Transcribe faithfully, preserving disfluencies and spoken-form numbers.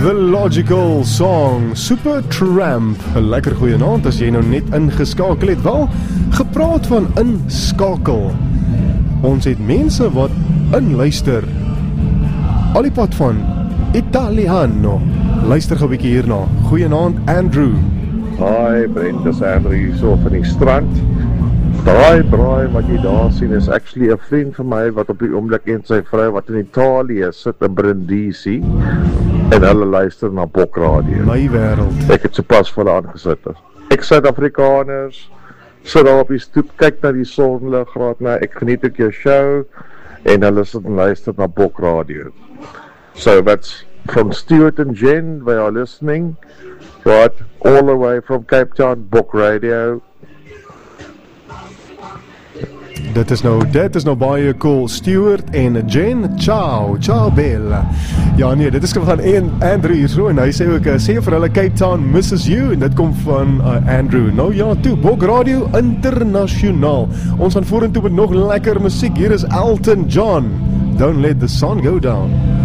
The Logical Song, Supertramp. 'n Lekker goeie naam as jy nou net ingeskakel het. Wel, gepraat van inskakel. Ons het mense wat inluister. Al die pad van Italiano. Luister gou 'n bietjie hierna. Goeienaand Andrew. Hi Brent, dis Andrew hier so van die strand. Daai braai wat jy daar sien is actually 'n vriend van my wat op die oomblik en sy vrou wat in Italië sit in Brindisi en hulle luister na Bokradio. My wêreld. Ek het sopas vir hulle aangesit. Ek Suid-Afrikaners sit daar op die stoep, kyk na die sonlig, graad na ek geniet ook jou show en hulle sit en luister na Bokradio. So that's from Stuart and Jen, they are listening, right, all the way from Cape Town, Bokradio. Dit is nou, dit is nou baie cool. Stuart en Jen, ciao, ciao bella. Ja nee, dit is van Andrew hier so en hy sê ook, sê vir hulle Cape Town misses you en dit kom van uh, Andrew. Nou ja, toe, Bokradio internasionaal. Ons gaan vorentoe met nog lekker musiek. Hier is Elton John. Don't let the sun go down.